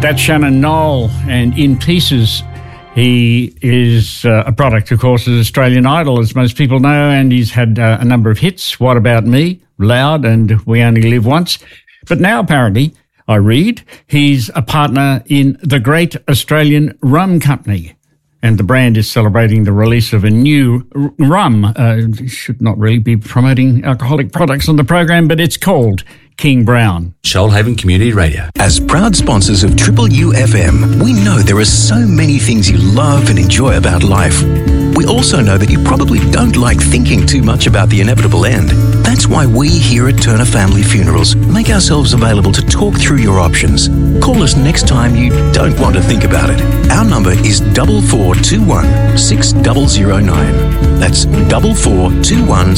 That's Shannon Noll, and In Pieces. He is a product, of course, of Australian Idol, as most people know, and he's had a number of hits. What About Me, Loud, and We Only Live Once. But now, apparently, I read, he's a partner in the Great Australian Rum Company, and the brand is celebrating the release of a new rum. Should not really be promoting alcoholic products on the program, but it's called King Brown. Shoalhaven Community Radio. As proud sponsors of Triple UFM, we know there are so many things you love and enjoy about life. We also know that you probably don't like thinking too much about the inevitable end. That's why we here at Turner Family Funerals make ourselves available to talk through your options. Call us next time you don't want to think about it. Our number is 4421 6009. That's 4421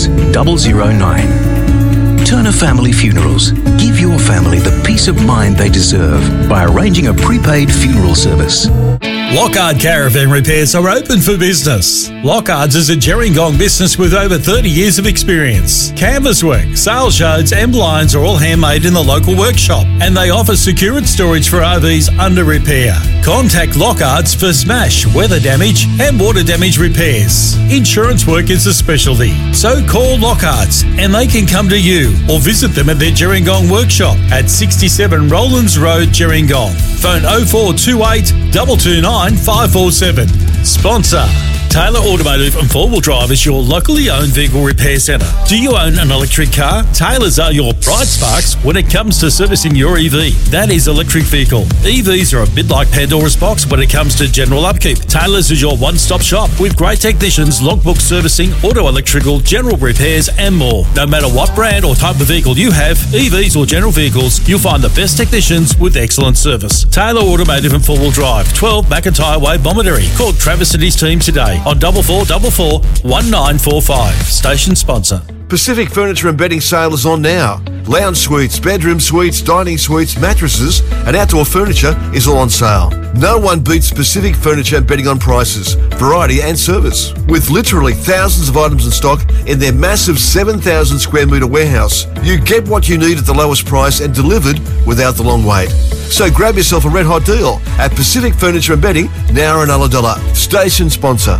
6009. Turner Family Funerals. Give your family the peace of mind they deserve by arranging a prepaid funeral service. Lockhart Caravan Repairs are open for business. Lockhart's is a Gerringong business with over 30 years of experience. Canvas work, sail shards and blinds are all handmade in the local workshop, and they offer secured storage for RVs under repair. Contact Lockhart's for smash, weather damage and water damage repairs. Insurance work is a specialty, so call Lockhart's and they can come to you, or visit them at their Gerringong workshop at 67 Rowlands Road, Gerringong. Phone 0428 229 547. Sponsor Taylor Automotive and 4-Wheel Drive is your locally owned vehicle repair centre. Do you own an electric car? Taylor's are your bright sparks when it comes to servicing your EV. That is electric vehicle. EVs are a bit like Pandora's box when it comes to general upkeep. Taylor's is your one-stop shop with great technicians, logbook servicing, auto electrical, general repairs and more. No matter what brand or type of vehicle you have, EVs or general vehicles, you'll find the best technicians with excellent service. Taylor Automotive and 4-Wheel Drive, 12 McIntyre Way, Bomaderry. Call Travis and his team today on 4444 1945. Station sponsor. Pacific Furniture and Bedding sale is on now. Lounge suites, bedroom suites, dining suites, mattresses and outdoor furniture is all on sale. No one beats Pacific Furniture and Bedding on prices, variety and service. With literally thousands of items in stock in their massive 7,000 square metre warehouse, you get what you need at the lowest price and delivered without the long wait. So grab yourself a red hot deal at Pacific Furniture and Bedding, now in Ulladulla. Station sponsor.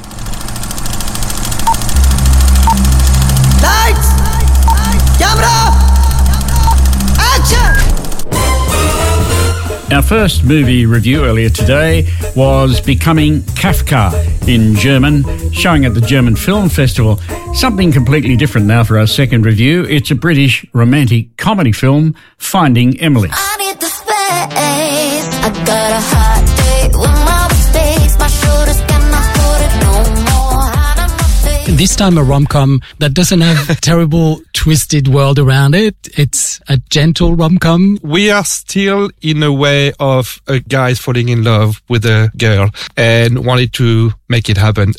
Lights! Camera! Action! Our first movie review earlier today was Becoming Kafka in German, showing at the German Film Festival. Something completely different now for our second review. It's a British romantic comedy film, Finding Emily. I need the space. I got a hot date with my space. My shoulders cannot hold it no more. Out of my face. This time a rom-com that doesn't have a terrible twisted world around it. It's a gentle rom-com. We are still in a way of a guy falling in love with a girl and wanted to make it happen,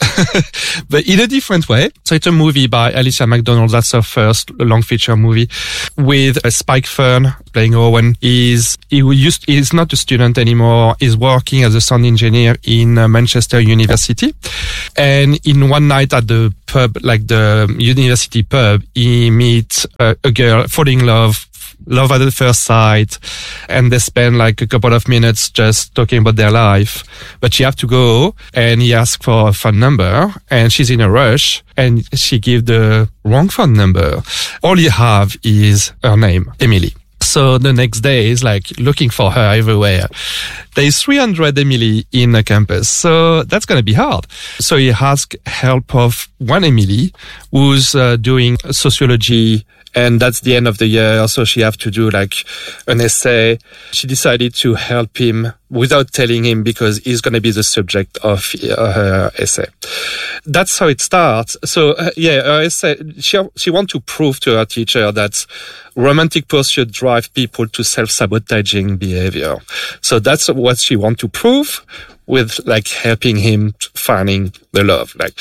but in a different way. So it's a movie by Alicia McDonald. That's her first long feature movie with Spike Fern playing Owen. He's not a student anymore. He's working as a sound engineer in Manchester University. And in one night at the pub, like the university pub, he meets a girl, falling in love at the first sight, and they spend like a couple of minutes just talking about their life. But she have to go, and he asks for a phone number, and she's in a rush, and she gives the wrong phone number. All you have is her name, Emily. So the next day is like looking for her everywhere. There's 300 Emily in the campus, so that's going to be hard. So he asked help of one Emily who's doing sociology, and that's the end of the year, so she have to do like an essay. She decided to help him without telling him because he's going to be the subject of her essay. That's how it starts. So her essay, she wants to prove to her teacher that romantic pursuit drive people to self-sabotaging behavior. So that's what she wants to prove with like helping him finding the love. Like,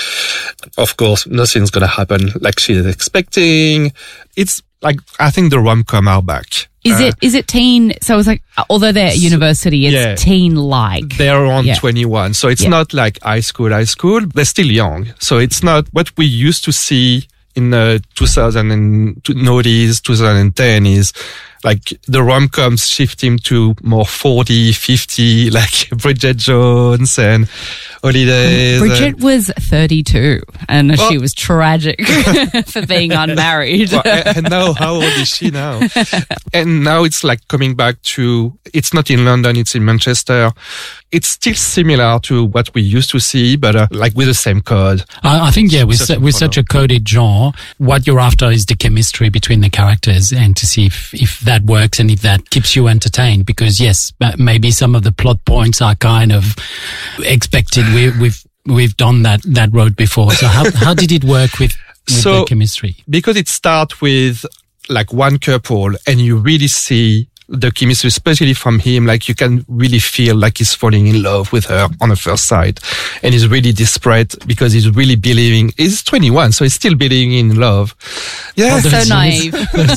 of course, nothing's going to happen like she's expecting. It's like, I think the rom-com are back. Is it teen? So it's like, although they're at university, it's teen-like. They're around 21. So it's not like high school. They're still young. So it's not what we used to see in 2010 is like the rom-coms shift him to more 40, 50, like Bridget Jones and Holidays. Bridget was 32 and she was tragic for being unmarried. Well, and now, how old is she now? And now it's like coming back to, it's not in London, it's in Manchester. It's still similar to what we used to see, but like with the same code. I think, with such a coded genre, what you're after is the chemistry between the characters and to see if that works and if that keeps you entertained. Because yes, maybe some of the plot points are kind of expected. We've done that road before. So how did it work with the chemistry? Because it starts with like one couple and you really see the chemistry, especially from him, like you can really feel like he's falling in love with her on the first sight. And he's really desperate because he's really believing, he's 21, so he's still believing in love. Yeah. So naive.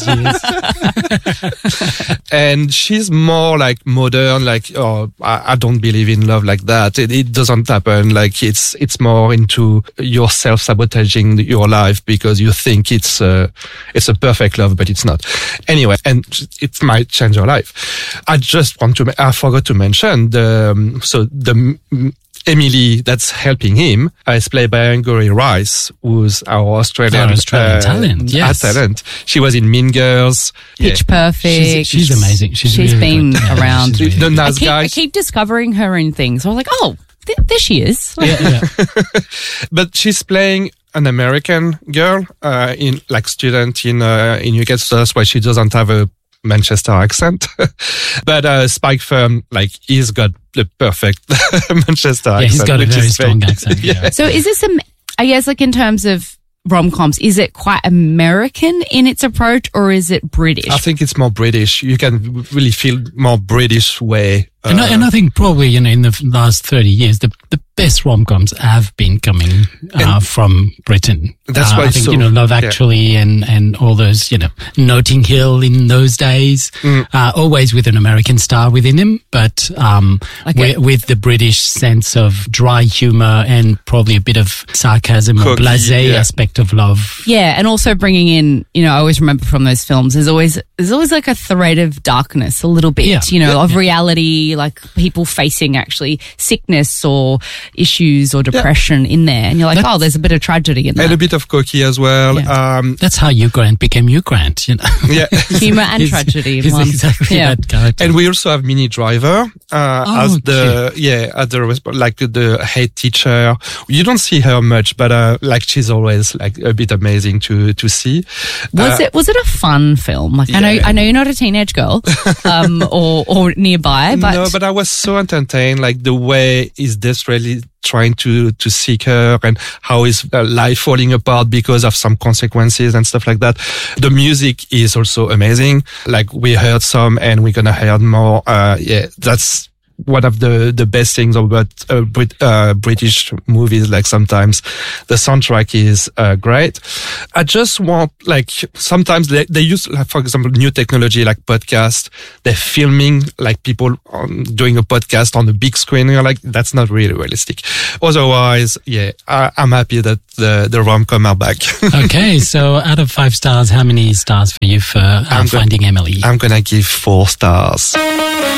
And she's more like modern, like, oh, I don't believe in love like that. It doesn't happen. Like it's more into your self-sabotaging your life because you think it's a perfect love, but it's not. Anyway, and it might change your life. I forgot to mention the Emily that's helping him is played by Angourie Rice, who's our Australian talent. Yes. Talent. She was in Mean Girls. Pitch Perfect. She's amazing. She's really been good. around. Really the Nice Guys. I keep discovering her in things. I was like, oh, there she is. Yeah. But she's playing an American girl, in like student in UK, so that's why she doesn't have a Manchester accent. But Spike Firm, like, he's got the perfect Manchester accent. Yeah, he's got a very strong accent. Yeah. So is this I guess, like, in terms of rom-coms, is it quite American in its approach or is it British? I think it's more British. You can really feel more British way. And I think probably, in the last 30 years, the best rom-coms have been coming from Britain. That's why I think, Love Actually and all those, Notting Hill in those days, always with an American star within them, but with the British sense of dry humor and probably a bit of sarcasm or blasé aspect of love. Yeah, and also bringing in, I always remember from those films, there's always like a thread of darkness, a little bit, of reality, like people facing actually sickness or issues or depression in there. And you're like, there's a bit of tragedy in there. And a bit of cocky as well. Yeah. That's how Hugh Grant became Hugh Grant, Yeah. Humor and tragedy in one. Exactly that character. And we also have Minnie Driver, as the head teacher. You don't see her much, but, she's always like a bit amazing to see. Was it a fun film? Like, I know you're not a teenage girl, or nearby, but. No, but I was so entertained, like the way he's desperately trying to seek her and how his life falling apart because of some consequences and stuff like that. The music is also amazing. Like we heard some and we're going to hear more. That's one of the best things about British movies. Like sometimes the soundtrack is great. I just want, like, sometimes they use, like, for example, new technology like podcast. They're filming like people doing a podcast on the big screen. You're like, that's not really realistic. Otherwise, I'm happy that the rom-com are back. Okay, so out of 5 stars, how many stars for you for Finding Emily? I'm gonna give 4 stars.